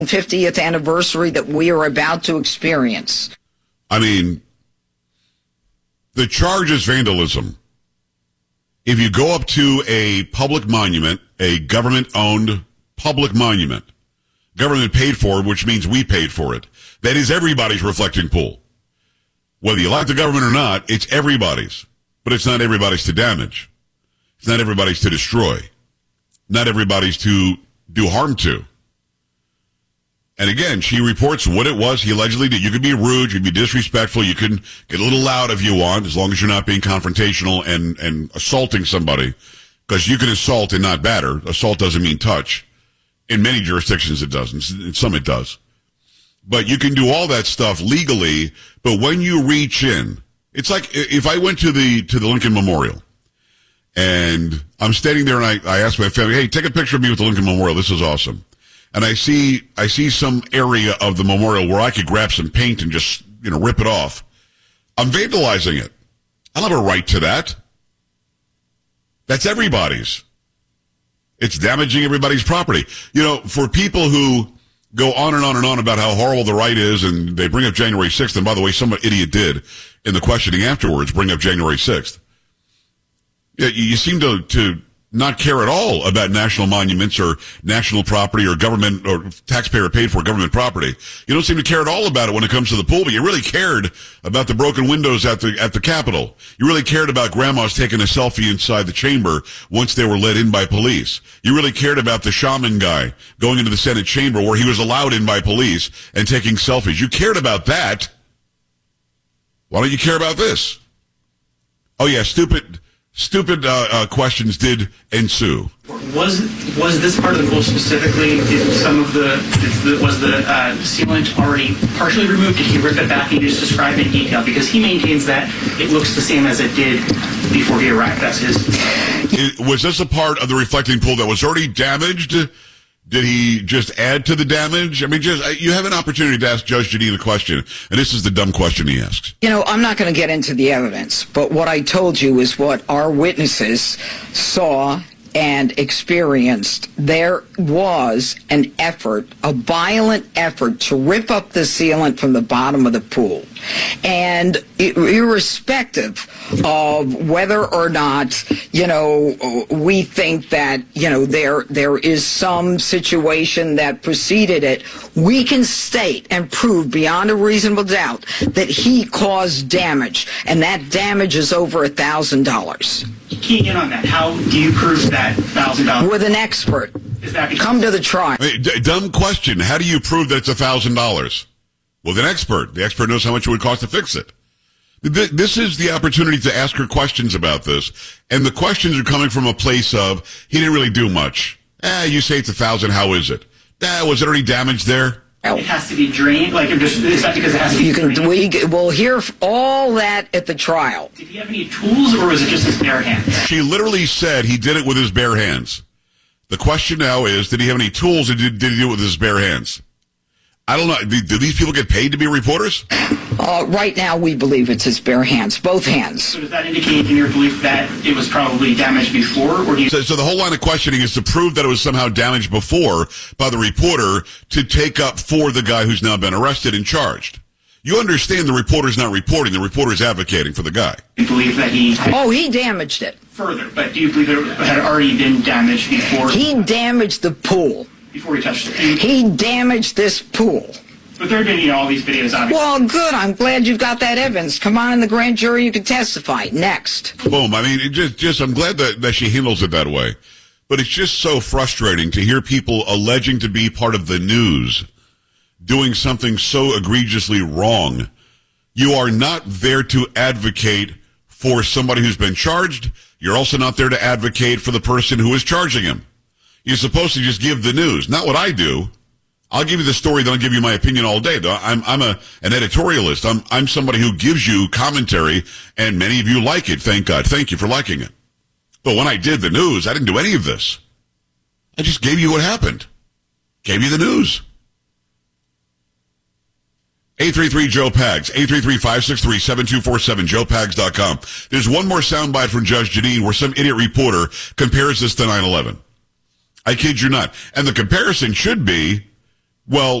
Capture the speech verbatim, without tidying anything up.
fiftieth anniversary that we are about to experience. I mean, the charge is vandalism. If you go up to a public monument, a government-owned public monument, government paid for, which means we paid for it, that is everybody's reflecting pool. Whether you like the government or not, it's everybody's. But it's not everybody's to damage. It's not everybody's to destroy. Not everybody's to do harm to. And again, she reports what it was he allegedly did. You could be rude, you could be disrespectful, you can get a little loud if you want, as long as you're not being confrontational and, and assaulting somebody. Because you can assault and not batter. Assault doesn't mean touch. In many jurisdictions it doesn't. In some it does. But you can do all that stuff legally, but when you reach in, it's like if I went to the to the Lincoln Memorial, and I'm standing there and I, I ask my family, hey, take a picture of me with the Lincoln Memorial. This is awesome. And I see I see some area of the memorial where I could grab some paint and just, you know, rip it off. I'm vandalizing it. I don't have a right to that. That's everybody's. It's damaging everybody's property. You know, for people who go on and on and on about how horrible the right is, and they bring up January sixth, and by the way, some idiot did in the questioning afterwards bring up January sixth. Yeah, you seem to, to not care at all about national monuments or national property or government or taxpayer paid for government property. You don't seem to care at all about it when it comes to the pool, but you really cared about the broken windows at the at the Capitol. You really cared about grandmas taking a selfie inside the chamber once they were let in by police. You really cared about the shaman guy going into the Senate chamber where he was allowed in by police and taking selfies. You cared about that. Why don't you care about this? Oh yeah, stupid... Stupid uh, uh, questions did ensue. Was was this part of the pool specifically? Did some of the, did the was the uh, sealant already partially removed? Did he rip it back and just describe in detail? Because he maintains that it looks the same as it did before he arrived. That's his. It, was this a part of the reflecting pool that was already damaged? Did he just add to the damage? I mean, just you have an opportunity to ask Judge Jeanine a question, and this is the dumb question he asks. You know, I'm not going to get into the evidence, but what I told you is what our witnesses saw and experienced. There was an effort, a violent effort to rip up the sealant from the bottom of the pool. And irrespective of whether or not, you know, we think that, you know, there there is some situation that preceded it, we can state and prove beyond a reasonable doubt that he caused damage, and that damage is over a thousand dollars. Keying in on that, how do you prove that thousand dollars? With an expert. Is that Come to the trial. Hey, d- dumb question. How do you prove that it's a thousand dollars? With an expert. The expert knows how much it would cost to fix it. Th- this is the opportunity to ask her questions about this, and the questions are coming from a place of, he didn't really do much. Eh, you say it's a thousand, how is it? Eh, was there any damage there? It has to be drained? Like, just, is that because it has to be you can, drained? we, we'll hear all that at the trial. Did he have any tools, or was it just his bare hands? She literally said he did it with his bare hands. The question now is, did he have any tools, or did, did he do it with his bare hands? I don't know. Do, do these people get paid to be reporters? Uh, right now, we believe it's his bare hands, both hands. So does that indicate in your belief that it was probably damaged before? Or do you- so, so the whole line of questioning is to prove that it was somehow damaged before by the reporter to take up for the guy who's now been arrested and charged. You understand the reporter's not reporting. The reporter's advocating for the guy. You believe that he... Oh, he damaged it. Further, but do you believe it had already been damaged before? He damaged the pool. Before he touched it? He damaged this pool. But there have been, you know, all these videos, obviously. Well, good. I'm glad you've got that evidence. Come on in the grand jury. You can testify. Next. Boom. I mean, it just, just, I'm glad that, that she handles it that way. But it's just so frustrating to hear people alleging to be part of the news doing something so egregiously wrong. You are not there to advocate for somebody who's been charged. You're also not there to advocate for the person who is charging him. You're supposed to just give the news. Not what I do. I'll give you the story, then I'll give you my opinion all day. I'm, I'm a, an editorialist. I'm, I'm somebody who gives you commentary, and many of you like it. Thank God. Thank you for liking it. But when I did the news, I didn't do any of this. I just gave you what happened. Gave you the news. eight three three Joe Pags, eight three three, five six three, seven two four seven, joe pags dot com. There's one more soundbite from Judge Jeanine where some idiot reporter compares this to nine eleven. I kid you not. And the comparison should be Well,